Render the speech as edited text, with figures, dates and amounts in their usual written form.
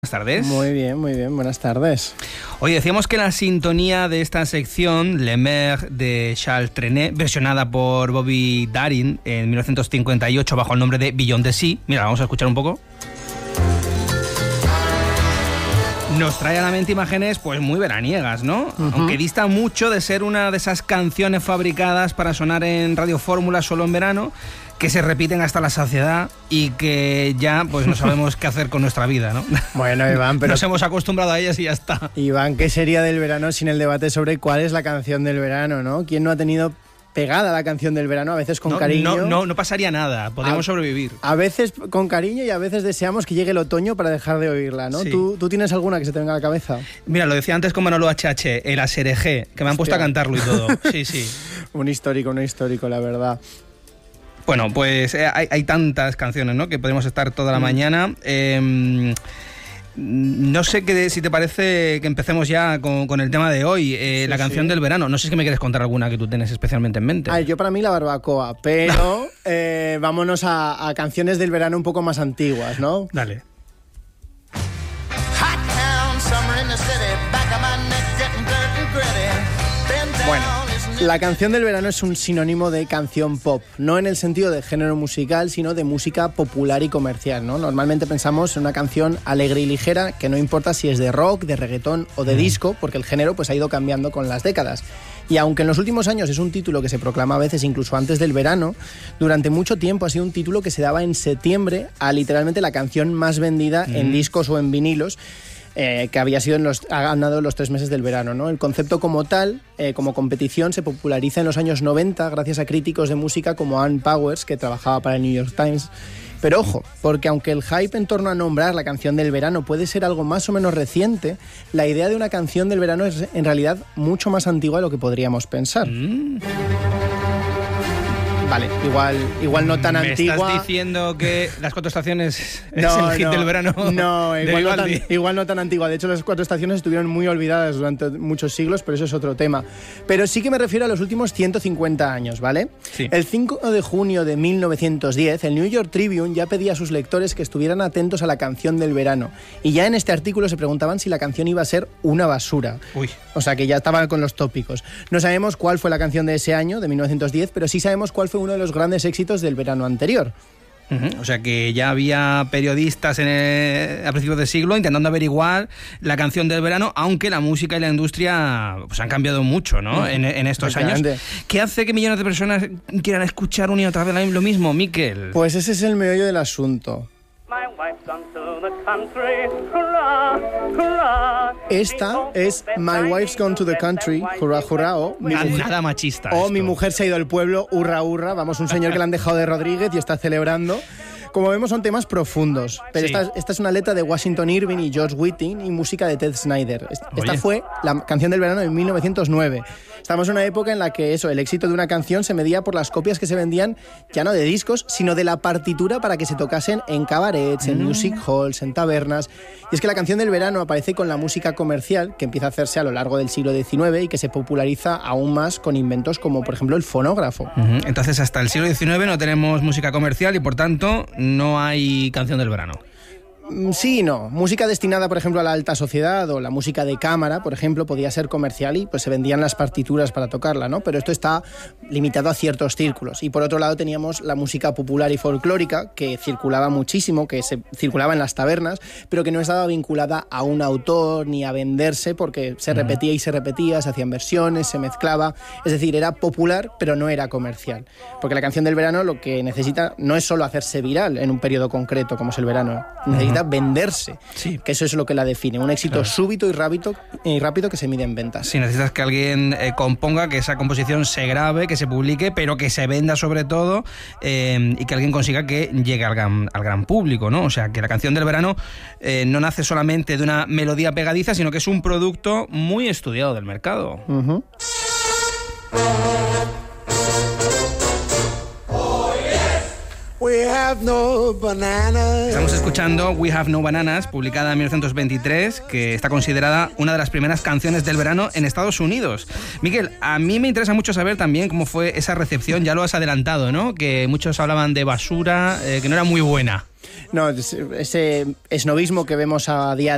buenas tardes. Muy bien, buenas tardes. Oye, decíamos que la sintonía de esta sección, Le Mer de Charles Trenet, versionada por Bobby Darin en 1958 bajo el nombre de Beyond the Sea. Mira, vamos a escuchar un poco. Nos trae a la mente imágenes pues muy veraniegas, ¿no? Aunque dista mucho de ser una de esas canciones fabricadas para sonar en Radio Fórmula solo en verano, que se repiten hasta la saciedad y que ya pues no sabemos qué hacer con nuestra vida, ¿no? Bueno, Iván, pero... Nos hemos acostumbrado a ellas y ya está. Iván, ¿qué sería del verano sin el debate sobre cuál es la canción del verano, ¿no? ¿Quién no ha tenido pegada la canción del verano, a veces con cariño? No pasaría nada, podríamos sobrevivir. A veces con cariño y a veces deseamos que llegue el otoño para dejar de oírla, ¿no? Sí. ¿Tú tienes alguna que se te venga a la cabeza? Mira, lo decía antes con Manolo HH, el Aserejé, que me han puesto a cantarlo y todo. Sí. Un histórico, la verdad. Bueno, pues hay tantas canciones, ¿no?, que podemos estar toda la mañana. No sé si te parece que empecemos ya con el tema de hoy, la canción del verano. No sé si me quieres contar alguna que tú tienes especialmente en mente. Yo para mí la barbacoa, pero vámonos a canciones del verano un poco más antiguas, ¿no? Dale. Bueno, la canción del verano es un sinónimo de canción pop, no en el sentido de género musical, sino de música popular y comercial, ¿no? Normalmente pensamos en una canción alegre y ligera, que no importa si es de rock, de reggaetón o de disco, porque el género pues ha ido cambiando con las décadas. Y aunque en los últimos años es un título que se proclama a veces incluso antes del verano, durante mucho tiempo ha sido un título que se daba en septiembre a literalmente la canción más vendida en discos o en vinilos, que había sido ha ganado los 3 meses del verano, ¿no? El concepto como tal, como competición, se populariza en los años 90 gracias a críticos de música como Ann Powers, que trabajaba para el New York Times. Pero ojo, porque aunque el hype en torno a nombrar la canción del verano puede ser algo más o menos reciente, la idea de una canción del verano es en realidad mucho más antigua de lo que podríamos pensar. Vale, igual no tan antigua. ¿Me estás diciendo que Las Cuatro Estaciones es el hit del verano? No, igual no tan antigua. De hecho, Las Cuatro Estaciones estuvieron muy olvidadas durante muchos siglos, pero eso es otro tema. Pero sí que me refiero a los últimos 150 años, ¿vale? Sí. El 5 de junio de 1910, el New York Tribune ya pedía a sus lectores que estuvieran atentos a la canción del verano. Y ya en este artículo se preguntaban si la canción iba a ser una basura. Uy. O sea, que ya estaban con los tópicos. No sabemos cuál fue la canción de ese año, de 1910, pero sí sabemos cuál fue uno de los grandes éxitos del verano anterior. O sea que ya había periodistas a principios de siglo intentando averiguar la canción del verano, aunque la música y la industria pues han cambiado mucho, ¿no? En estos años. ¿Qué hace que millones de personas quieran escuchar una y otra vez lo mismo, Miquel? Pues ese es el meollo del asunto. Esta es My Wife's Gone to the Country, hurra, hurra, o nada machista. O Mi mujer se ha ido al pueblo, hurra, hurra. Vamos, un señor que le han dejado de Rodríguez y está celebrando. Como vemos, son temas profundos, pero sí. esta es una letra de Washington Irving y George Whiting y música de Ted Snyder. Esta fue la canción del verano de 1909. Estamos en una época en la que el éxito de una canción se medía por las copias que se vendían, ya no de discos, sino de la partitura para que se tocasen en cabarets, en music halls, en tabernas. Y es que la canción del verano aparece con la música comercial, que empieza a hacerse a lo largo del siglo XIX y que se populariza aún más con inventos como, por ejemplo, el fonógrafo. Entonces, hasta el siglo XIX no tenemos música comercial y, por tanto, no hay canción del verano. Sí y no. Música destinada, por ejemplo, a la alta sociedad o la música de cámara, por ejemplo, podía ser comercial y pues se vendían las partituras para tocarla, ¿no? Pero esto está limitado a ciertos círculos. Y por otro lado teníamos la música popular y folclórica, que circulaba muchísimo, que se circulaba en las tabernas, pero que no estaba vinculada a un autor ni a venderse porque se repetía y se repetía, se hacían versiones, se mezclaba. Es decir, era popular, pero no era comercial. Porque la canción del verano lo que necesita no es solo hacerse viral en un periodo concreto, como es el verano. Necesita venderse, que eso es lo que la define, un éxito súbito y rápido que se mide en ventas. Sí, necesitas que alguien componga, que esa composición se grabe, que se publique, pero que se venda sobre todo, y que alguien consiga que llegue al gran público, ¿no? O sea, que la canción del verano no nace solamente de una melodía pegadiza, sino que es un producto muy estudiado del mercado. We have no bananas. Estamos escuchando We Have No Bananas, publicada en 1923, que está considerada una de las primeras canciones del verano en Estados Unidos. Miquel, a mí me interesa mucho saber también cómo fue esa recepción, ya lo has adelantado, ¿no? Que muchos hablaban de basura, que no era muy buena. No, ese esnovismo que vemos a día